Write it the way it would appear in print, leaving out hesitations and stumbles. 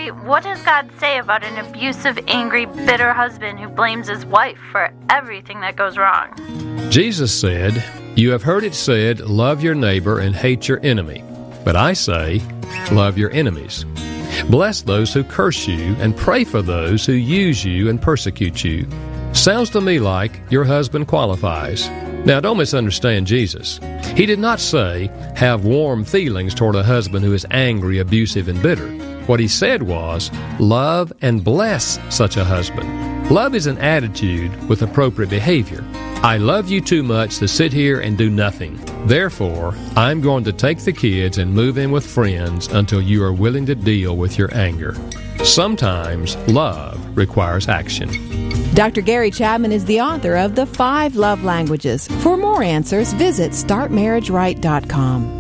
what does God say about an abusive, angry, bitter husband who blames his wife for everything that goes wrong? Jesus said, "You have heard it said, love your neighbor and hate your enemy. But I say, love your enemies. Bless those who curse you and pray for those who use you and persecute you." Sounds to me like your husband qualifies. Now, don't misunderstand Jesus. He did not say, have warm feelings toward a husband who is angry, abusive, and bitter. What he said was, love and bless such a husband. Love is an attitude with appropriate behavior. I love you too much to sit here and do nothing. Therefore, I'm going to take the kids and move in with friends until you are willing to deal with your anger. Sometimes love requires action. Dr. Gary Chapman is the author of The 5 Love Languages. For more answers, visit StartMarriageRight.com.